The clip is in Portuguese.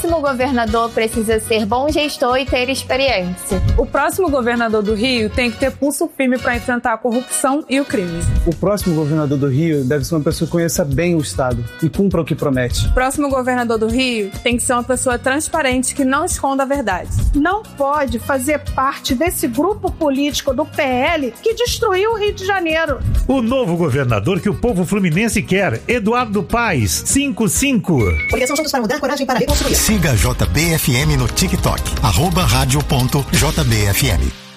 próximo governador precisa ser bom gestor e ter experiência. O próximo governador do Rio tem que ter pulso firme para enfrentar a corrupção e o crime. O próximo governador do Rio deve ser uma pessoa que conheça bem o Estado e cumpra o que promete. O próximo governador do Rio tem que ser uma pessoa transparente que não esconda a verdade. Não pode fazer parte desse grupo político do PL que destruiu o Rio de Janeiro. O novo governador que o povo fluminense quer, Eduardo Paes, 55. Coligação Juntos para Mudar, coragem para reconstruir. Siga JBFM no TikTok, @radio.jbfm.